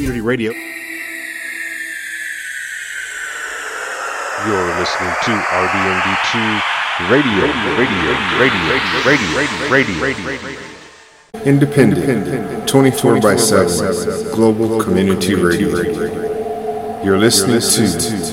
Community Radio. You're listening to RDMD2 Radio. Independent, 24/7, global community radio. You're listening to